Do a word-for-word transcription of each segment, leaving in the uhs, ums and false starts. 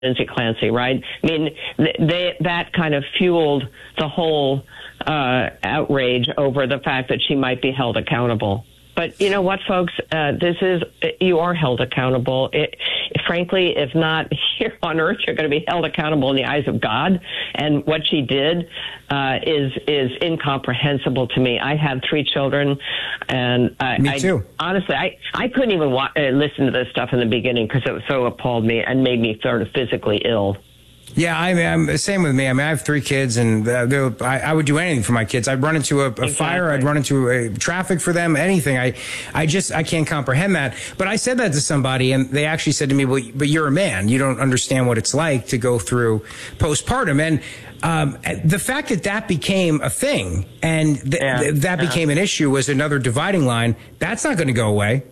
Lindsay Clancy, right? I mean, they, that kind of fueled the whole uh, outrage over the fact that she might be held accountable. But you know what, folks? Uh, this is, you are held accountable. It, frankly, if not here on earth, you're going to be held accountable in the eyes of God. And what she did uh, is is incomprehensible to me. I have three children, and I, me too. I, honestly, I, I couldn't even wa- uh, listen to this stuff in the beginning because it so appalled me and made me sort of physically ill. Yeah, I mean, I'm same with me. I mean, I have three kids, and uh, I, I would do anything for my kids. I'd run into a, a exactly. fire. I'd run into a, traffic for them. Anything. I, I just I can't comprehend that. But I said that to somebody, and they actually said to me, "Well, but you're a man. You don't understand what it's like to go through postpartum." And um, the fact that that became a thing and th- yeah. th- that yeah. became an issue was another dividing line. That's not going to go away.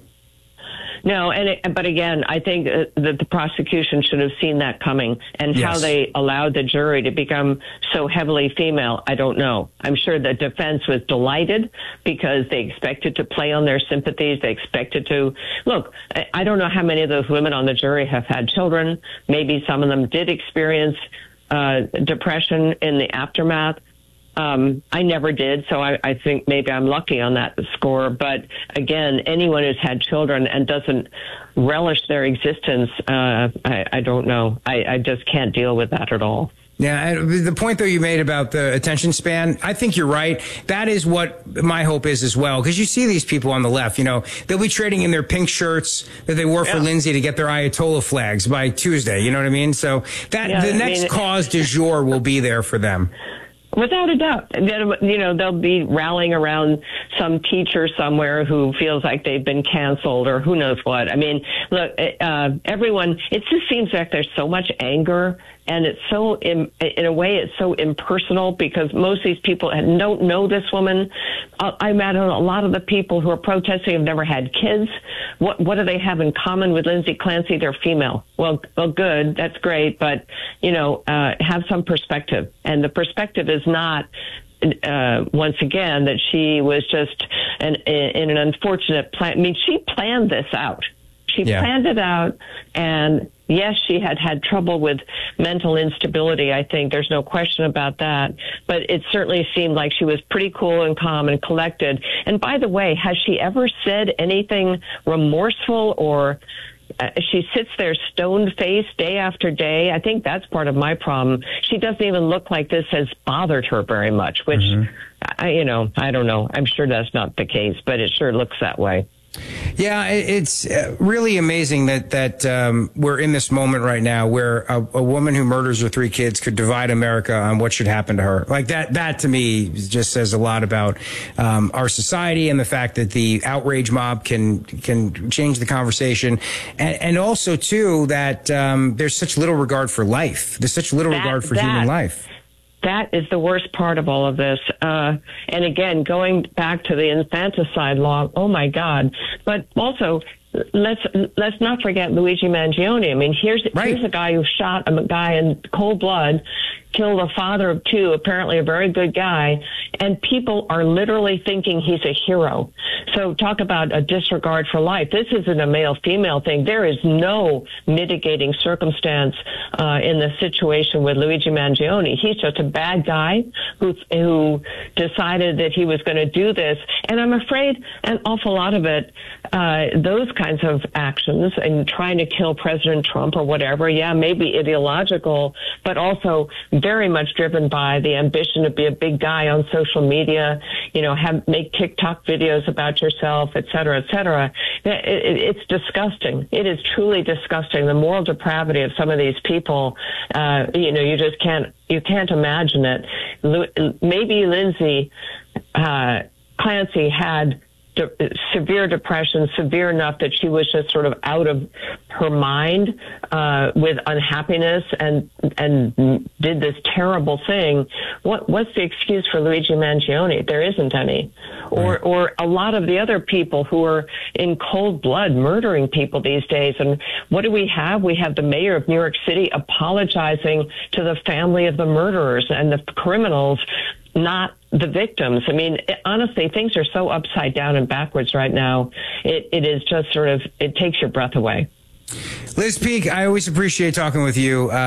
No, and it, but again, I think uh, that the prosecution should have seen that coming, and yes. how they allowed the jury to become so heavily female, I don't know. I'm sure the defense was delighted because they expected to play on their sympathies. They expected to look. I don't know how many of those women on the jury have had children. Maybe some of them did experience uh, depression in the aftermath. Um, I never did, so I, I think maybe I'm lucky on that score. But again, anyone who's had children and doesn't relish their existence, uh, I, I don't know. I, I just can't deal with that at all. Yeah, the point, though, you made about the attention span, I think you're right. That is what my hope is as well, because you see these people on the left, you know, they'll be trading in their pink shirts that they wore yeah. for Lindsay to get their Ayatollah flags by Tuesday, you know what I mean? So that yeah, the next I mean, cause du jour will be there for them. Without a doubt. You know, they'll be rallying around some teacher somewhere who feels like they've been canceled or who knows what. I mean, look, uh, everyone, it just seems like there's so much anger, and it's so, in, in a way, it's so impersonal because most of these people don't know this woman. I imagine a lot of the people who are protesting have never had kids. What what do they have in common with Lindsay Clancy? They're female. Well, well, good. That's great. But, you know, uh, have some perspective. And the perspective is not, uh, once again, that she was just an, in an unfortunate plan. I mean, she planned this out. She yeah. planned it out, and yes, she had had trouble with mental instability, I think. There's no question about that. But it certainly seemed like she was pretty cool and calm and collected. And by the way, has she ever said anything remorseful or uh, she sits there stone-faced day after day? I think that's part of my problem. She doesn't even look like this has bothered her very much, which, mm-hmm. I, you know, I don't know. I'm sure that's not the case, but it sure looks that way. Yeah, it's really amazing that that um, we're in this moment right now where a, a woman who murders her three kids could divide America on what should happen to her. Like that, that to me just says a lot about um, our society and the fact that the outrage mob can can change the conversation, and, and also too that um, there's such little regard for life. There's such little that, regard for that. human life. That is the worst part of all of this. Uh, and again, going back to the infanticide law, oh my God. But also, let's let's not forget Luigi Mangione. I mean, here's right. here's a guy who shot a guy in cold blood, killed a father of two, apparently a very good guy, and people are literally thinking he's a hero. So talk about a disregard for life. This isn't a male-female thing. There is no mitigating circumstance uh, in the situation with Luigi Mangione. He's just a bad guy who who decided that he was going to do this. And I'm afraid an awful lot of it, uh, those kinds of actions and trying to kill President Trump or whatever, yeah, maybe ideological, but also very much driven by the ambition to be a big guy on social media, you know, have make TikTok videos about yourself, et cetera, et cetera. It, it, it's disgusting. It is truly disgusting. The moral depravity of some of these people, uh, you know, you just can't, you can't imagine it. Maybe Lindsay uh, Clancy had de- severe depression, severe enough that she was just sort of out of her mind uh, with unhappiness and and did this terrible thing. What what's the excuse for Luigi Mangione? There isn't any. Or right. or a lot of the other people who are in cold blood murdering people these days. And what do we have? We have the mayor of New York City apologizing to the family of the murderers and the criminals, not the victims. I mean, it, honestly, things are so upside down and backwards right now. It, it is just sort of, it takes your breath away. Liz Peek, I always appreciate talking with you. Uh,